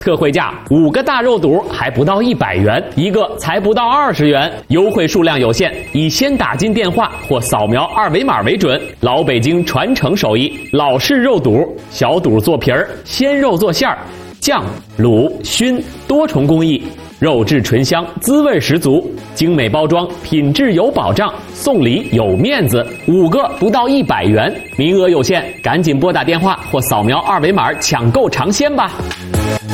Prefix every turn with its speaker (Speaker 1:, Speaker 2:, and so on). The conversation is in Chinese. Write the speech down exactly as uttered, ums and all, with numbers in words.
Speaker 1: 特惠价五个大肉肚还不到一百元，一个才不到二十元，优惠数量有限，以先打进电话或扫描二维码为准。老北京传承手艺，老式肉肚，小肚做皮儿，鲜肉做馅儿，酱、卤、熏多重工艺，肉质醇香，滋味十足，精美包装，品质有保障，送礼有面子，五个不到一百元，名额有限，赶紧拨打电话或扫描二维码抢购尝鲜吧。